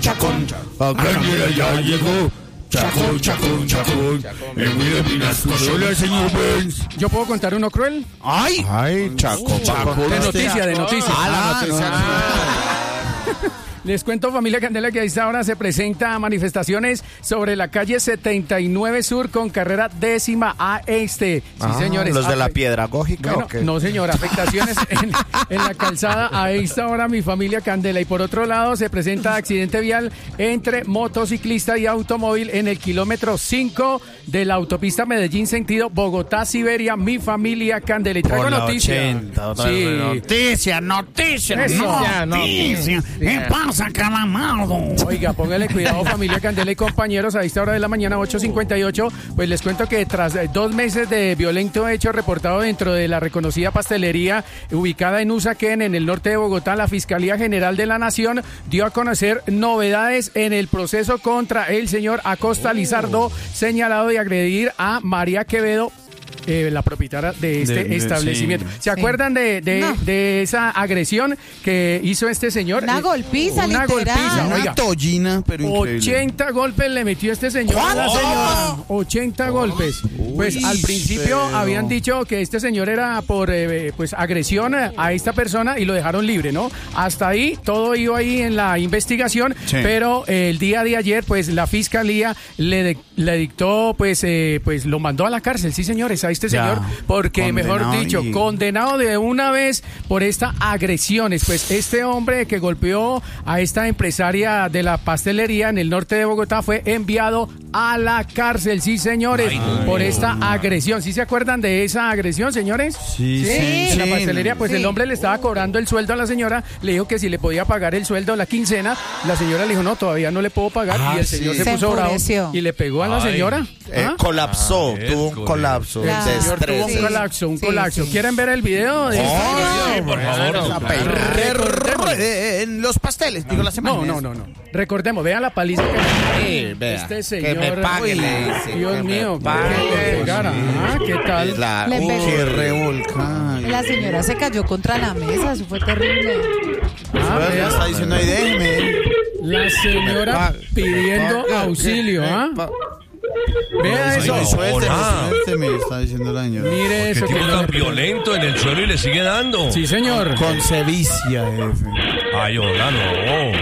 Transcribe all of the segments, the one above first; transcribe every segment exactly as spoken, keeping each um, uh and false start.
Chacón, Candela ya llegó. Chacón, chacón, chacón. En Minas, hola, señor Benz. ¿Yo puedo contar uno cruel? ¡Ay! ¡Ay, chacón! Chacón. De noticia, de noticia. Ah, la noticia. Les cuento, familia Candela, que a esta hora se presenta manifestaciones sobre la calle setenta y nueve Sur con carrera décima A Este. Sí, ah, señores. ¿Los de la pedagógica bueno, o qué? No, señor, afectaciones en, en la calzada a esta hora, mi familia Candela. Y por otro lado, se presenta accidente vial entre motociclista y automóvil en el kilómetro cinco de la autopista Medellín, sentido Bogotá-Siberia, mi familia Candela. Y traigo noticia. ochenta, sí. Noticia, noticia, Eso. noticia, noticia. ¿Qué pasa, calamado? Oiga, póngale cuidado, familia Candela y compañeros, a esta hora de la mañana, ocho cincuenta y ocho, pues les cuento que tras dos meses de violento hecho reportado dentro de la reconocida pastelería ubicada en Usaquén, en el norte de Bogotá, la Fiscalía General de la Nación dio a conocer novedades en el proceso contra el señor Acosta Lizardo, señalado de agredir a María Quevedo, Eh, la propietaria de este De- de- establecimiento. sí. ¿Se acuerdan de, de, No. de esa agresión que hizo este señor? Una Eh, golpiza, una literal. golpiza, Una oiga. tollina, pero increíble. ochenta golpes le metió este señor a la señora. ochenta golpes. Pues Uy, al principio pero- habían dicho que este señor era por eh, pues agresión a a esta persona y lo dejaron libre, ¿no? Hasta ahí todo iba ahí en la investigación, Sí. pero eh, el día de ayer pues la fiscalía le, de- le dictó pues eh, pues lo mandó a la cárcel, sí señores, a este Ya. señor, porque mejor Condenado dicho, y- condenado de una vez por estas agresiones. Pues este hombre que golpeó a esta empresaria de la pastelería en el norte de Bogotá fue enviado a la cárcel, sí señores, Ay, no. por esta agresión. ¿Sí se acuerdan de esa agresión, señores? Sí, sí, En la sí. pastelería, pues Sí. el hombre le estaba cobrando el sueldo a la señora, le dijo que si le podía pagar el sueldo la quincena, la señora le dijo, no, todavía no le puedo pagar, Ah, y el sí. señor se, Se puso bravo enfureció. y le pegó a la Ay. señora. Eh, ¿Ah? colapsó, Ah, tuvo un Hércules. colapso Claro. de El señor tuvo estrés. un colapso, un Sí, colapso. sí. ¿Quieren ver el video de esto? Sí, por favor. Recordemos. En los pasteles, digo la semana. No, no, no, no. Recordemos, vean la paliza que Sí, vea, este señor. que me pague, Uy, le dice, Dios que me mío, pague. que le pegara. Ah, ¿qué tal? La, Le uy, pegó. qué revolcada. La señora se cayó contra la mesa, eso fue terrible. Ah, Me vea, está diciendo ahí, déjeme. la señora pidiendo auxilio, ¿ah? Vea Ay, eso. no. Suélteme, Hola. suélteme, está diciendo la señora. Mire Qué eso. tipo que tan no- violento en el suelo y le sigue dando. Sí, señor. Con sevicia, jefe. Ay, hola, no.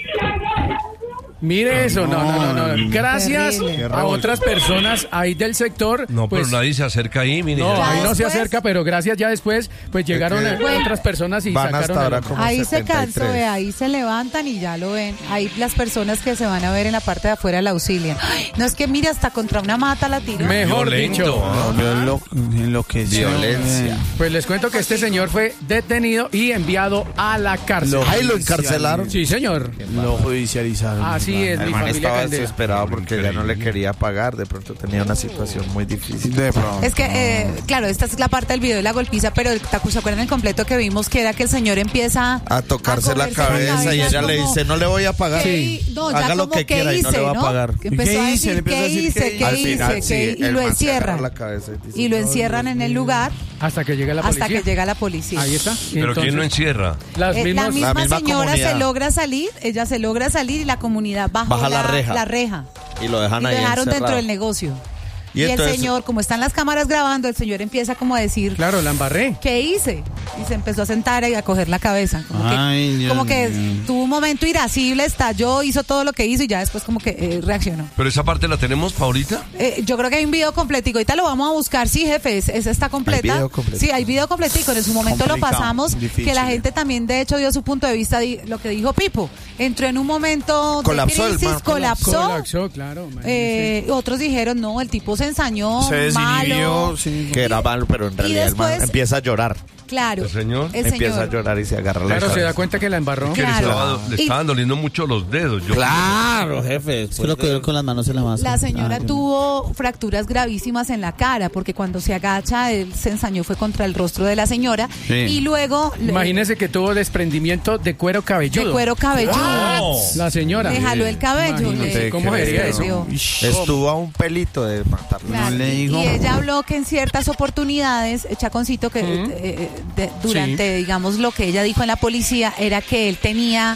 Mire eso. No, no, no, no. Gracias Terrible. a otras personas ahí del sector. No, pues, pero nadie se acerca ahí, mire. No, Ya ahí no se después- acerca, pero gracias ya después, pues llegaron que eh, Bueno, otras personas y van sacaron hasta ahora al- como Ahí se setenta y cansó, tres. ve, ahí se levantan y ya lo ven. Ahí las personas que se van a ver en la parte de afuera la auxilian. Ay, no es que mire, hasta contra una mata la tiró. Mejor Violento. dicho. No, yo lo, enloqueció. Violencia. Pues les cuento que este señor fue detenido y enviado a la cárcel. Lo- Ay, lo encarcelaron. Sí, señor. Lo judicializaron. Así es, El mi man familia estaba Candela. desesperado porque ya no le quería pagar, de pronto tenía una situación muy difícil. De pronto. Es que, eh, claro, esta es la parte del video de la golpiza, pero ¿se acuerdan el completo que vimos que era que el señor empieza A tocarse la cogerse cabeza y ella le como- dice, no le voy a pagar. ¿Qué? No, ya Haga lo como que ¿qué quiera y no hice, le va a ¿no? pagar. Que empezó ¿Qué a hice? Le decir, empezó a ¿qué decir, hice? ¿qué ¿Qué Al hice? final, ¿Qué- sí, Y el lo man se agarra encierran. la cabeza y dice, Y lo "No, encierran en el lugar Hasta que llegue la policía. hasta que llega la policía. Ahí está. Y Pero entonces, ¿quién lo encierra? Las Eh, mismas. la misma, la misma señora se comunidad. logra salir, ella se logra salir y la comunidad bajó Baja la reja. la reja. Y lo dejan Y lo ahí dejaron dentro encerrado. del negocio. Y Y, entonces- el señor, como están las cámaras grabando, el señor empieza como a decir, Claro, la embarré. ¿qué hice? Y se empezó a sentar y a coger la cabeza. Como Ay, que, Dios como que mío. tuvo un momento irascible, estalló, hizo todo lo que hizo y ya después como que eh, reaccionó. Pero esa parte la tenemos, Paulita. Eh, yo creo que hay un video completico. Ahorita lo vamos a buscar. Sí, jefe, es- esa está completa. Hay video completico. Sí, hay video completico. En su momento lo Complicado, pasamos. difícil. Que la gente también, de hecho, dio su punto de vista. Di- lo que dijo Pipo. Entró en un momento Colapsó de el crisis, man, colapsó. Colapsó, claro. Eh, otros dijeron, no, el tipo se ensañó, Se desinhibió, malo. sí. Que era malo, pero en Y realidad el man después- empieza a llorar. Claro. ¿El señor? El empieza señor. a llorar y se agarra la Claro, se cabeza. da cuenta que la embarró. Que le, Claro. estaba- le Y- estaban doliendo mucho los dedos. Yo- Claro, jefe. Es que lo que veo con las manos en la masa. La señora Ah, yo- tuvo fracturas gravísimas en la cara porque cuando se agacha, él se ensañó fue contra el rostro de la señora Sí. y luego le- Imagínese que tuvo desprendimiento de cuero cabelludo. de cuero cabelludo. ¡Wow! La señora. Le jaló el cabello. Imagínate, le- ¿cómo le sería eso? perdió. Estuvo a un pelito de matarlo. Claro. No le digo. Y ella habló que en ciertas oportunidades, eh, Chaconcito, que eh, eh, de- durante, digamos, lo que ella dijo en la policía, era que él tenía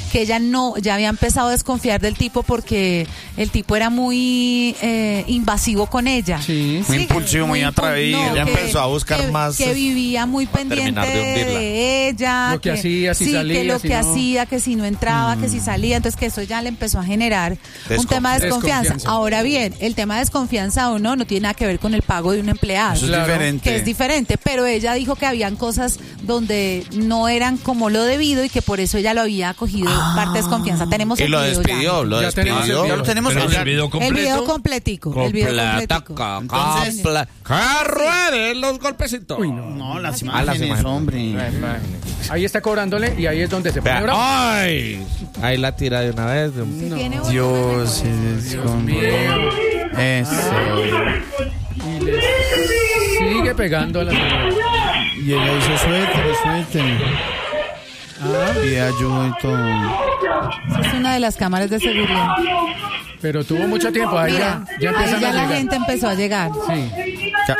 que ella no, ya había empezado a desconfiar del tipo porque el tipo era muy eh, invasivo con ella. Sí. Muy impulsivo, muy impu- atraído. Ella empezó a buscar que, más, Que eh, vivía muy pendiente terminar de de, hundirla. ella. Lo que hacía, si sí, salía, que lo si que no. hacía, que si no entraba, que si salía. Entonces que eso ya le empezó a generar un tema de desconfianza. Desconfianza. Ahora bien, el tema de desconfianza o no, no tiene nada que ver con el pago de un empleado. Eso es Claro. diferente. Que es diferente, pero ella dijo que habían cosas donde no eran como lo debido y que por eso ella lo había cogido parte de desconfianza. Tenemos Y el lo video despidió, ya. lo Ya tenemos despidió. el video. Lo tenemos Pero que el video El completo. video completico. El video Completa, completico. Entonces, que rueden los golpecitos. Uy, no. No, las Ah, las imágenes, imágenes. hombre. Ahí está cobrándole y ahí es donde se pone Vea, bravo. ¡ay! Ahí la tira de una vez. Si tiene uno, Dios, no, es Dios con... mío. Eso. Y le sigue pegando a la señora. Y ella dice, suélteme, suélteme. Ah, Pide ayuda y todo. esa es una de las cámaras de seguridad. pero tuvo mucho tiempo. Ahí Mira, ya, ya ahí empiezan ya a la llegar. gente empezó a llegar. Sí. Ya.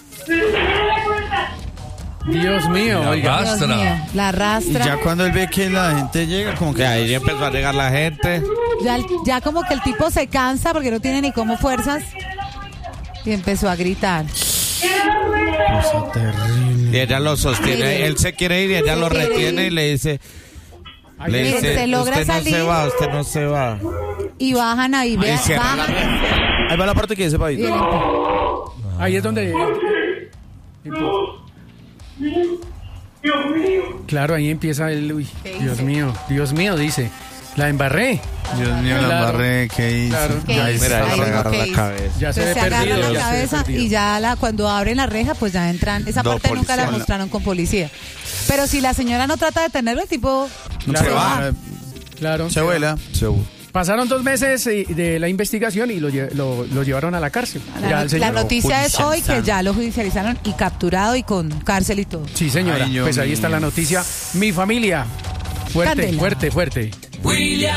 Dios mío, La oiga. Dios Rastra. mío, la Y arrastra. ya cuando él ve que la gente llega, como que... De ahí ya empezó a llegar la gente. Ya, ya como que el tipo se cansa porque no tiene ni como fuerzas y empezó a gritar. Cosa terrible. Y ella lo sostiene. Mire. Él se quiere ir y ella Se lo quiere retiene ir. y le dice, Ahí le Mire, dice, se logra usted no salir. se va, usted no se va. Y bajan ahí, Y vean, cierra la bajan. Ahí va la parte que dice Y Pabito. él- Ahí es donde. Claro, ahí empieza el. Uy, ¿Qué Dios hice? mío, Dios mío, dice. La embarré. Dios mío, la Claro. embarré, ¿qué hizo? Claro. ¿Qué Ahí hizo? está. Mira, ahí Ahí se no, agarra ¿qué la hizo? cabeza. Ya se Pues ve se agarra perdido. la ya se ve cabeza perdido. y ya la, cuando abren la reja, pues ya entran. Esa No, parte nunca la policía. mostraron con policía. Pero si la señora no trata de tenerlo, el tipo No Claro. se va. Claro. Se vuela. Pasaron dos meses eh, de la investigación y lo, lle- lo, lo llevaron a la cárcel. La, Ya no- el señor- la noticia es hoy que judicializaron. ya lo judicializaron y capturado y con cárcel y todo. Sí, señora. Ay, Dios Pues ahí está mío. la noticia. Mi familia. Fuerte, Candela. fuerte, fuerte.